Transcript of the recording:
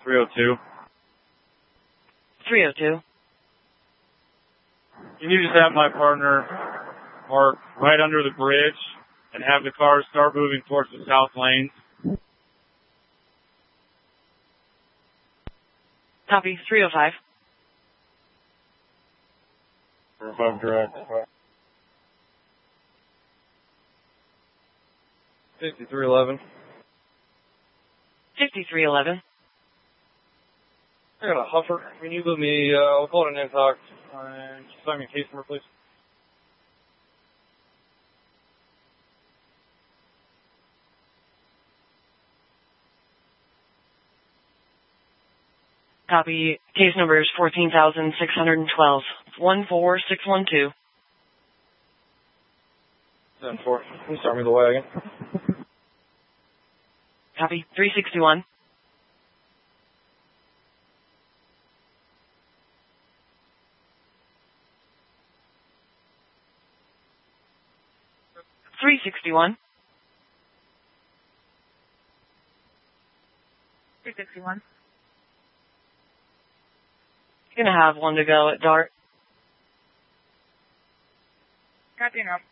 302. 302. Can you just have my partner park right under the bridge and have the cars start moving towards the south lanes? Copy. 305. 305 direct. 5311. 5311. I got a huffer. Can you give me, we'll call it an intox. Just sign me a case number, please. Copy. Case number is 14,612. 14612. 7-4. Can you start me the wagon? Copy. 361. 361. 361. You're gonna have one to go at Dart. Copy enough.